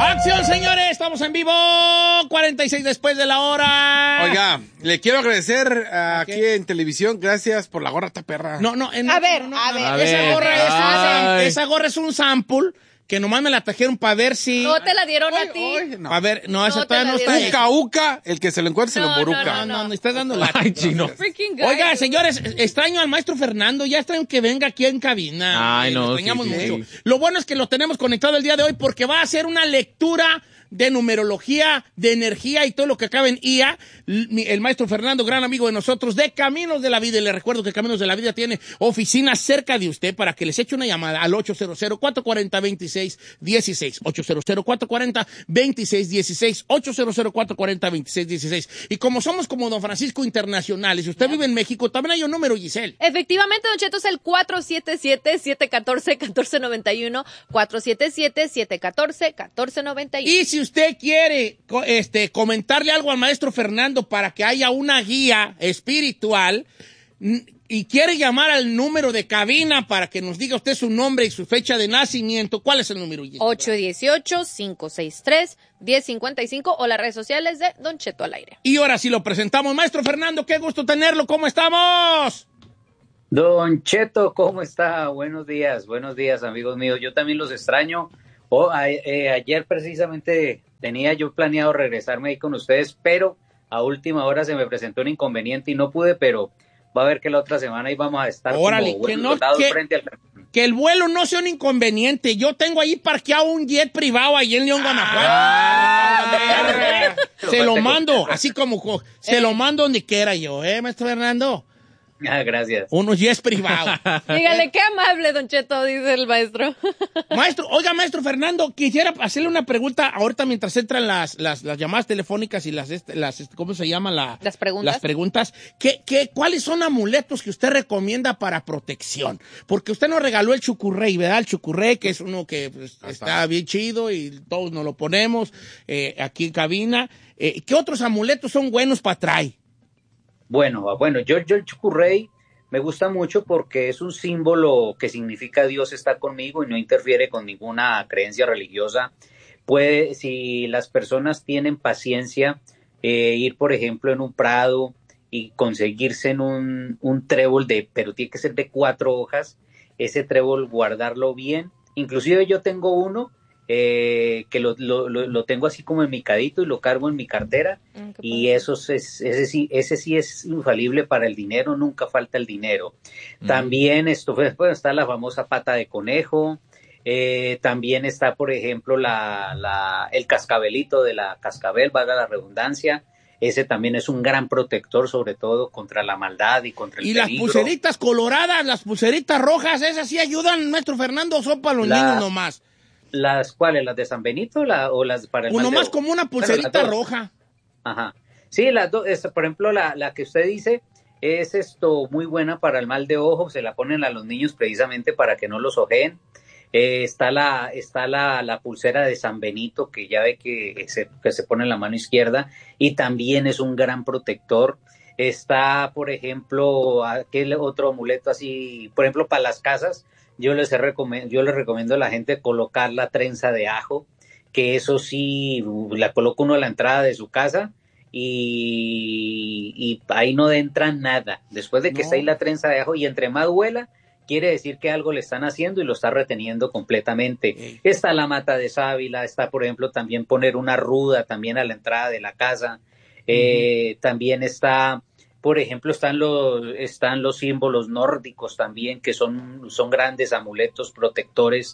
¡Acción, señores! Estamos en vivo, 46 después de la hora. Oiga, le quiero agradecer aquí en televisión, gracias por la gorra, esta perra. A ver. Esa gorra es un sample que nomás me la trajeron para ver si... No te la dieron a ti. No. A ver, esa todavía no está. Uca, el que se lo encuentre se lo emboruca. No, me estás dando la... Ay, chino. Freaking guy. Oiga, señores, extraño al maestro Fernando, ya extraño que venga aquí en cabina. Ay, no, Lo extrañamos sí. mucho. Lo bueno es que lo tenemos conectado el día de hoy porque va a hacer una lectura de numerología, de energía y todo lo que acaba en IA. El maestro Fernando, gran amigo de nosotros, de Caminos de la Vida. Y le recuerdo que Caminos de la Vida tiene oficinas cerca de usted para que les eche una llamada al 800-440-2616. 800-440-2616. 800-440-2616. Y como somos como Don Francisco Internacionales, si usted vive en México, también hay un número, Giselle. Efectivamente, Don Cheto, es el 477-714-1491. 477-714-1491. Y si usted quiere comentarle algo al maestro Fernando para que haya una guía espiritual y quiere llamar al número de cabina para que nos diga usted su nombre y su fecha de nacimiento, ¿cuál es el número? 818-563-1055 o las redes sociales de Don Cheto al aire. Y ahora sí lo presentamos. Maestro Fernando, qué gusto tenerlo. ¿Cómo estamos? Don Cheto, ¿cómo está? Buenos días, amigos míos. Yo también los extraño. Ayer precisamente tenía yo planeado regresarme ahí con ustedes, pero a última hora se me presentó un inconveniente y no pude, pero va a ver que la otra semana ahí vamos a estar Órale, frente al... que el vuelo no sea un inconveniente. Yo tengo ahí parqueado un jet privado ahí en León, Guanajuato. Se lo mando, así como se lo mando donde quiera yo, maestro Fernando. Gracias. Unos jets privados. Dígale, qué amable, Don Cheto, dice el maestro. Maestro Fernando, quisiera hacerle una pregunta ahorita mientras entran las llamadas telefónicas y las ¿cómo se llaman? Las preguntas. Las preguntas. ¿Cuáles son amuletos que usted recomienda para protección? Porque usted nos regaló el chucurrey, ¿verdad? El chucurrey, que es uno que está bien chido y todos nos lo ponemos aquí en cabina. ¿Qué otros amuletos son buenos para traer? Bueno, yo el chucurrey me gusta mucho porque es un símbolo que significa Dios está conmigo y no interfiere con ninguna creencia religiosa. Si las personas tienen paciencia, ir, por ejemplo, en un prado y conseguirse en un trébol pero tiene que ser de 4 hojas, ese trébol guardarlo bien. Inclusive yo tengo uno que lo tengo así como enmicadito y lo cargo en mi cartera y ese sí es infalible para el dinero, nunca falta el dinero. También está la famosa pata de conejo, también está, por ejemplo, el cascabelito de la cascabel, valga la redundancia. Ese también es un gran protector, sobre todo contra la maldad y contra el peligro. Y las pulseritas coloradas, las pulseritas rojas, ¿esas sí ayudan, maestro Fernando, o son para los niños nomás? ¿Las cuáles? ¿Las de San Benito o las para el Uno más como una pulserita roja. Ajá. Sí, las dos. Por ejemplo, la que usted dice es muy buena para el mal de ojo. Se la ponen a los niños precisamente para que no los ojeen. Está la pulsera de San Benito, que ya ve que se pone en la mano izquierda y también es un gran protector. Está, por ejemplo, aquel otro amuleto así, por ejemplo, para las casas. Yo les recomiendo a la gente colocar la trenza de ajo, que eso sí, la coloca uno a la entrada de su casa y ahí no entra nada. Después de que está ahí la trenza de ajo y entre más huela, quiere decir que algo le están haciendo y lo está reteniendo completamente. Está la mata de sábila, está, por ejemplo, también poner una ruda también a la entrada de la casa. También está... Por ejemplo, están los símbolos nórdicos también, que son grandes amuletos protectores.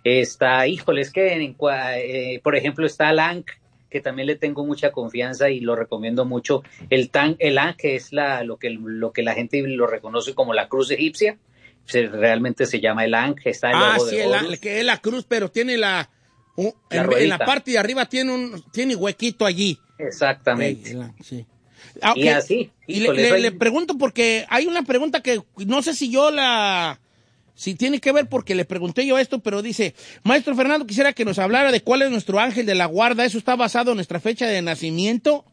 Por ejemplo, está el Ankh, que también le tengo mucha confianza y lo recomiendo mucho. El Ankh es lo que la gente lo reconoce como la cruz egipcia. Realmente se llama el Ankh. Está el logo de Horus. Que es la cruz, pero tiene en la parte de arriba tiene huequito allí. Exactamente. Sí. Y así. Y le pregunto porque hay una pregunta que no sé si tiene que ver porque le pregunté yo esto, pero dice, maestro Fernando, quisiera que nos hablara de cuál es nuestro ángel de la guarda. ¿Eso está basado en nuestra fecha de nacimiento?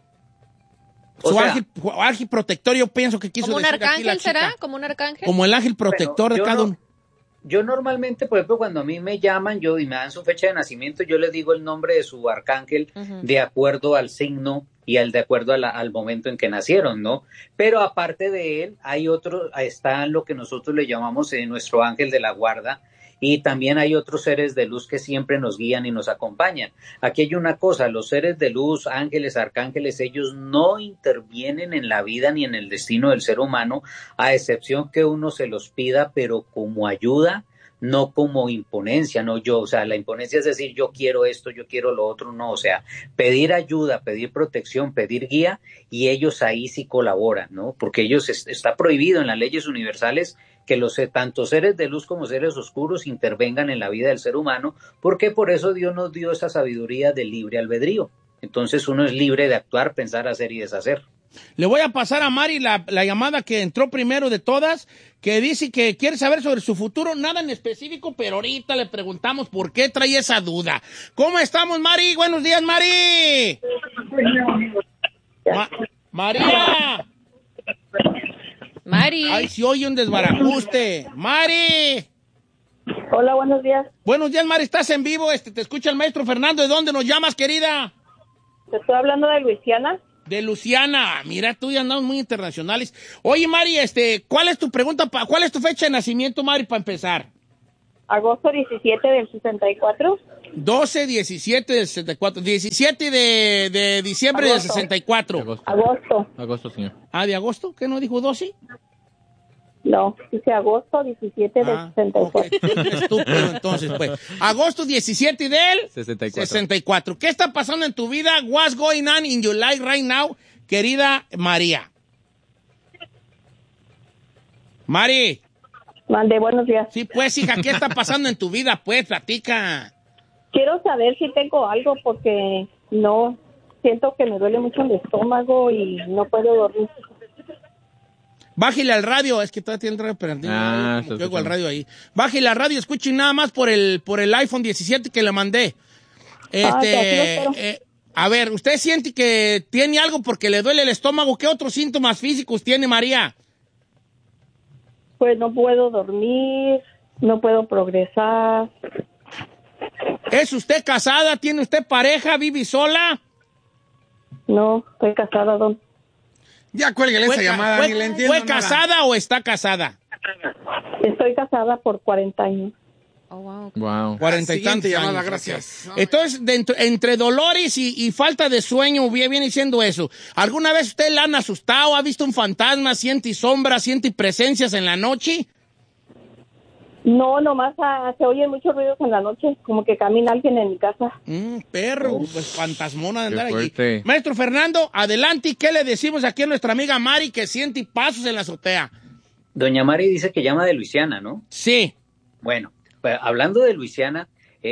Ángel protector, yo pienso que quiso decir aquí la chica. ¿Como un arcángel? Como el ángel protector de cada uno. Yo normalmente, por ejemplo, cuando a mí me llaman y me dan su fecha de nacimiento, yo les digo el nombre de su arcángel de acuerdo al signo y de acuerdo al momento en que nacieron, ¿no? Pero aparte de él, hay otro, está lo que nosotros le llamamos nuestro ángel de la guarda, y también hay otros seres de luz que siempre nos guían y nos acompañan. Aquí hay una cosa, los seres de luz, ángeles, arcángeles, ellos no intervienen en la vida ni en el destino del ser humano, a excepción que uno se los pida, pero como ayuda, no como imponencia, no yo, o sea, la imponencia es decir, yo quiero esto, yo quiero lo otro, no, o sea, pedir ayuda, pedir protección, pedir guía, y ellos ahí sí colaboran, ¿no? Porque ellos, está prohibido en las leyes universales que tanto seres de luz como seres oscuros intervengan en la vida del ser humano, porque por eso Dios nos dio esa sabiduría del libre albedrío. Entonces uno es libre de actuar, pensar, hacer y deshacer. Le voy a pasar a Mari la llamada que entró primero de todas, que dice que quiere saber sobre su futuro, nada en específico, pero ahorita le preguntamos por qué trae esa duda. ¿Cómo estamos, Mari? Buenos días, Mari. María. Mari. Ay, si oye un desbarajuste. Mari. Hola, buenos días. Buenos días, Mari, estás en vivo, te escucha el maestro Fernando. ¿De dónde nos llamas, querida? Te estoy hablando de Luisiana. De Luciana. Mira, tú ya andamos muy internacionales. Oye, Mari, ¿cuál es tu pregunta? ¿Cuál es tu fecha de nacimiento, Mari, para empezar? Agosto 17 del 64. 12-17 del 64. 17 de diciembre Agosto. del 64. Agosto, señor. Ah, ¿de agosto? ¿Qué no dijo 12? No, dice agosto 17 del 64. Okay. Estúpido, entonces, pues. Agosto 17 del 64. ¿Qué está pasando en tu vida? What's going on in your life right now, querida María? Mari. Mande, buenos días. Sí, pues, hija, ¿qué está pasando en tu vida? Pues, platica. Quiero saber si tengo algo porque no, siento que me duele mucho el estómago y no puedo dormir. Bájale al radio, es que todavía tiene el radio prendido. Como que oigo el radio ahí. Bájale al radio, escuchen nada más por el iPhone 17 que le mandé. A ver, ¿usted siente que tiene algo porque le duele el estómago? ¿Qué otros síntomas físicos tiene, María? Pues no puedo dormir, no puedo progresar. ¿Es usted casada? ¿Tiene usted pareja? ¿Vive sola? No, estoy casada, don. Ya cuélguele esa llamada, ni le entiendo ¿Fue casada o está casada? Estoy casada por 40 años. Oh, wow. Wow. 40 y tantos llamada, años. gracias. Entonces, entre dolores y falta de sueño, viene siendo eso. ¿Alguna vez usted la han asustado? ¿Ha visto un fantasma? ¿Siente sombras? ¿Siente presencias en la noche? No, nomás se oyen muchos ruidos en la noche, como que camina alguien en mi casa. Perro, pues fantasmona de andar allí. fuerte. Maestro Fernando, adelante, ¿qué le decimos aquí a nuestra amiga Mari que siente pasos en la azotea? Doña Mari dice que llama de Luisiana, ¿no? Sí. Bueno, pues, hablando de Luisiana,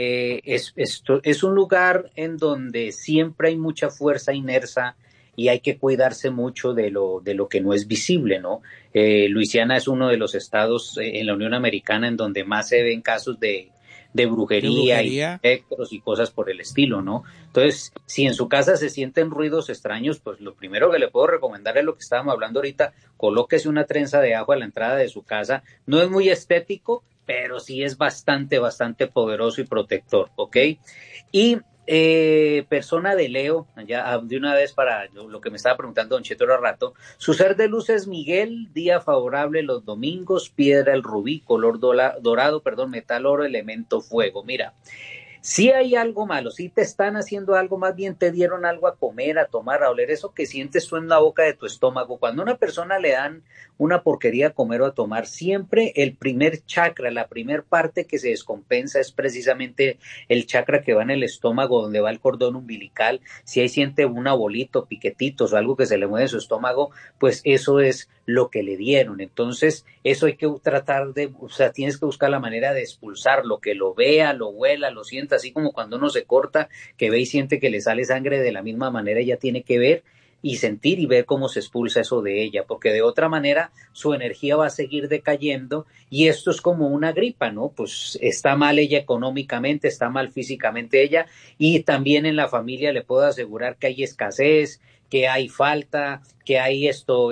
es un lugar en donde siempre hay mucha fuerza inmersa y hay que cuidarse mucho de lo que no es visible, ¿no? Luisiana es uno de los estados en la Unión Americana en donde más se ven casos de brujería y espectros y cosas por el estilo, ¿no? Entonces, si en su casa se sienten ruidos extraños, pues lo primero que le puedo recomendar es lo que estábamos hablando ahorita, colóquese una trenza de ajo a la entrada de su casa. No es muy estético, pero sí es bastante poderoso y protector, ¿ok? Y persona de Leo, ya de una vez para lo que me estaba preguntando Don Cheto hace rato, su ser de luz es Miguel, día favorable los domingos, piedra el rubí, color dorado, metal oro, elemento fuego. Mira, si hay algo malo, si te están haciendo algo, más bien te dieron algo a comer, a tomar, a oler, eso que sientes tú en la boca de tu estómago. Cuando a una persona le dan una porquería a comer o a tomar, siempre el primer chakra, la primer parte que se descompensa es precisamente el chakra que va en el estómago, donde va el cordón umbilical. Si ahí siente una bolita, piquetitos o algo que se le mueve en su estómago, pues eso es lo que le dieron. Entonces, eso hay que tratar de, o sea, tienes que buscar la manera de expulsarlo, que lo vea, lo huela, lo sienta, así como cuando uno se corta, que ve y siente que le sale sangre, de la misma manera ella tiene que ver y sentir y ver cómo se expulsa eso de ella, porque de otra manera su energía va a seguir decayendo y esto es como una gripa, ¿no? Pues está mal ella económicamente, está mal físicamente ella y también en la familia le puedo asegurar que hay escasez, que hay falta, que hay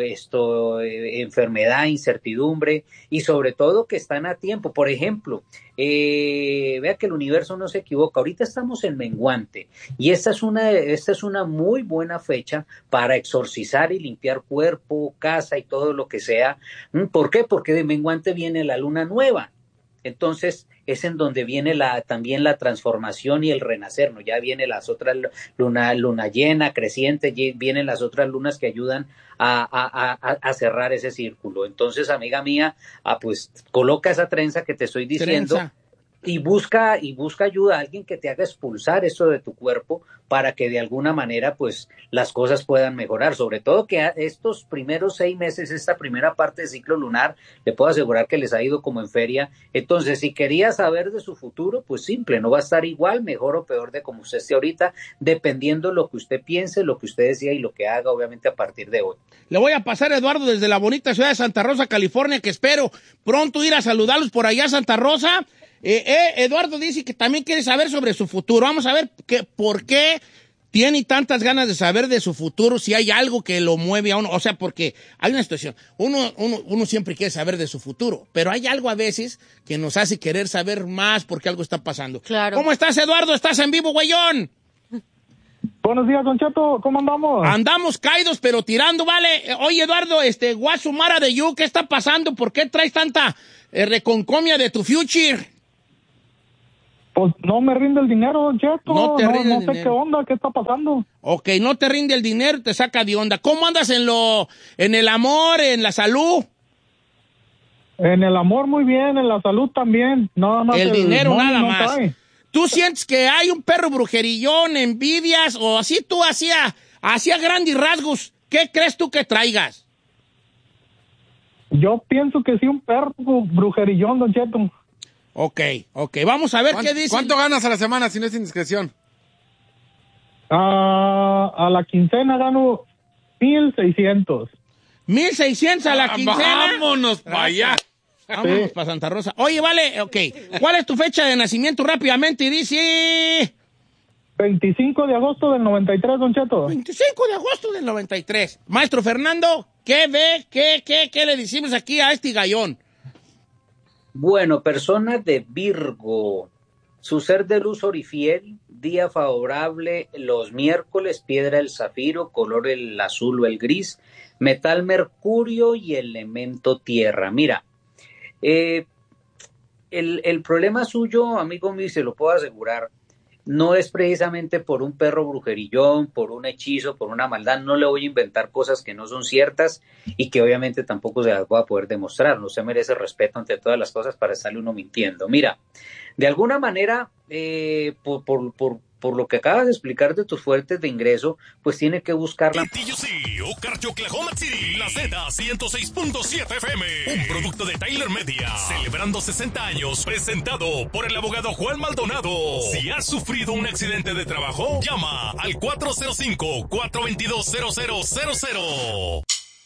enfermedad, incertidumbre, y sobre todo que están a tiempo. Por ejemplo, vea que el universo no se equivoca. Ahorita estamos en menguante y esta es una muy buena fecha para exorcizar y limpiar cuerpo, casa y todo lo que sea. ¿Por qué? Porque de menguante viene la luna nueva. Entonces es en donde viene también la transformación y el renacer, ¿no? Ya vienen las otras luna llena, creciente, vienen las otras lunas que ayudan a cerrar ese círculo. Entonces, amiga mía, pues coloca esa trenza que te estoy diciendo. Trenza. Y busca ayuda a alguien que te haga expulsar eso de tu cuerpo para que de alguna manera pues las cosas puedan mejorar, sobre todo que estos primeros 6 meses, esta primera parte del ciclo lunar, le puedo asegurar que les ha ido como en feria. Entonces, si quería saber de su futuro, pues simple, no va a estar igual, mejor o peor de como usted esté ahorita, dependiendo lo que usted piense, lo que usted decida y lo que haga, obviamente, a partir de hoy. Le voy a pasar a Eduardo desde la bonita ciudad de Santa Rosa, California, que espero pronto ir a saludarlos por allá a Santa Rosa. Eduardo dice que también quiere saber sobre su futuro. Vamos a ver por qué tiene tantas ganas de saber de su futuro, si hay algo que lo mueve a uno. O sea, porque hay una situación. Uno siempre quiere saber de su futuro, pero hay algo a veces que nos hace querer saber más porque algo está pasando. Claro. ¿Cómo estás, Eduardo? ¿Estás en vivo, güeyón? Buenos días, Don Cheto, ¿cómo andamos? Andamos caídos, pero tirando, vale. Oye, Eduardo, Guasumara de You, ¿qué está pasando? ¿Por qué traes tanta reconcomia de tu future? Pues no me rinde el dinero, Don Cheto. No te rinde el no sé dinero. qué onda, qué está pasando. Ok, no te rinde el dinero, te saca de onda. ¿Cómo andas en el amor, en la salud? En el amor muy bien, en la salud también. Nada más El dinero money nada no más. cae. ¿Tú sientes que hay un perro brujerillón, envidias, o así tú hacía grandes rasgos? ¿Qué crees tú que traigas? Yo pienso que sí, un perro brujerillón, Don Cheto. Ok, vamos a ver qué dice. ¿Cuánto ganas a la semana si no es indiscreción? A la quincena gano 1,600. 1,600 a la quincena. Vámonos para allá. Vámonos para Santa Rosa. Oye, vale, ok. ¿Cuál es tu fecha de nacimiento rápidamente? Y dice... 25 de agosto del 93, Don Cheto. 25 de agosto del 93. Maestro Fernando, ¿qué ve? ¿Qué le decimos aquí a este gallón? Bueno, persona de Virgo, su ser de luz orifiel, día favorable los miércoles, piedra el zafiro, color el azul o el gris, metal mercurio y elemento tierra. Mira, el problema suyo, amigo mío, se lo puedo asegurar, no es precisamente por un perro brujerillón, por un hechizo, por una maldad. No le voy a inventar cosas que no son ciertas y que obviamente tampoco se las voy a poder demostrar. No se merece respeto ante todas las cosas para estarle uno mintiendo. Mira, de alguna manera, por lo que acabas de explicar de tus fuentes de ingreso, pues tiene que buscarla. TUC, Ocarcho, Oklahoma City, la Z106.7 FM, un producto de Tyler Media, celebrando 60 años, presentado por el abogado Juan Maldonado. Si has sufrido un accidente de trabajo, llama al 405-422-0000.